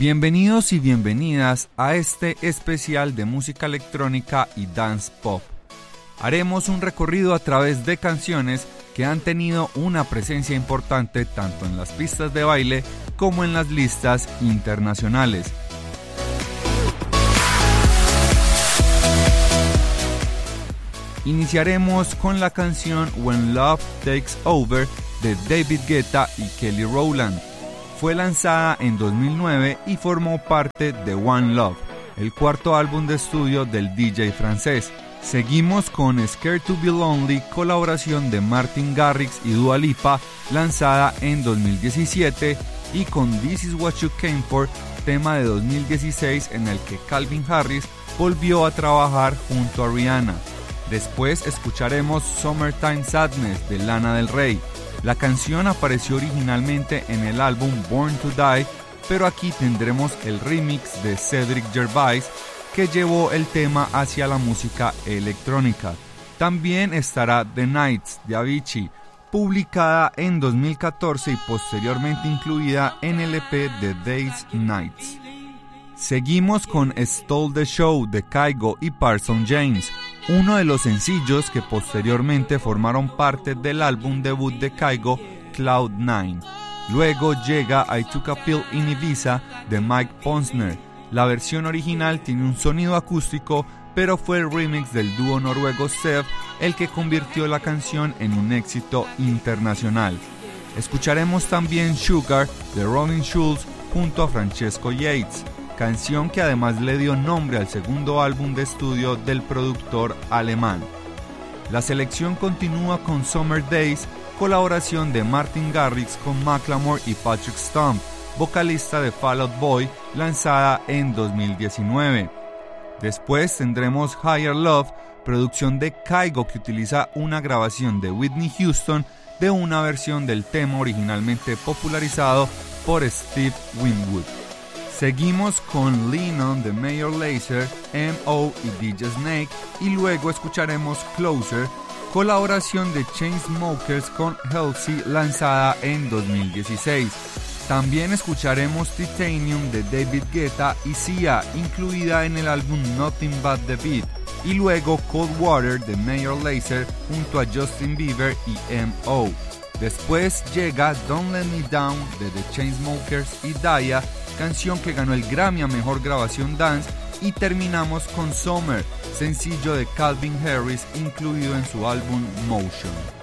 Bienvenidos y bienvenidas a este especial de música electrónica y dance pop. Haremos un recorrido a través de canciones que han tenido una presencia importante tanto en las pistas de baile como en las listas internacionales. Iniciaremos con la canción When Love Takes Over de David Guetta y Kelly Rowland. Fue lanzada en 2009 y formó parte de One Love, el cuarto álbum de estudio del DJ francés. Seguimos con Scared to Be Lonely, colaboración de Martin Garrix y Dua Lipa, lanzada en 2017, y con This Is What You Came For, tema de 2016 en el que Calvin Harris volvió a trabajar junto a Rihanna. Después escucharemos Summertime Sadness de Lana del Rey. La canción apareció originalmente en el álbum Born to Die, pero aquí tendremos el remix de Cedric Gervais que llevó el tema hacia la música electrónica. También estará The Nights de Avicii, publicada en 2014 y posteriormente incluida en el EP de Days Nights. Seguimos con Stole the Show de Kygo y Parson James, uno de los sencillos que posteriormente formaron parte del álbum debut de Kygo, Cloud9. Luego llega I Took a Pill in Ibiza de Mike Posner. La versión original tiene un sonido acústico, pero fue el remix del dúo noruego Sev el que convirtió la canción en un éxito internacional. Escucharemos también Sugar de Robin Schulz junto a Francesco Yates, canción que además le dio nombre al segundo álbum de estudio del productor alemán. La selección continúa con Summer Days, colaboración de Martin Garrix con Macklemore y Patrick Stump, vocalista de Fall Out Boy, lanzada en 2019. Después tendremos Higher Love, producción de Kygo que utiliza una grabación de Whitney Houston de una versión del tema originalmente popularizado por Steve Winwood. Seguimos con Lean On de Major Lazer, M.O. y DJ Snake, y luego escucharemos Closer, colaboración de Chainsmokers con Halsey, lanzada en 2016. También escucharemos Titanium de David Guetta y Sia, incluida en el álbum Nothing But The Beat, y luego Cold Water de Major Lazer junto a Justin Bieber y M.O. Después llega Don't Let Me Down de The Chainsmokers y Daya, canción que ganó el Grammy a Mejor Grabación Dance, y terminamos con Summer, sencillo de Calvin Harris incluido en su álbum Motion.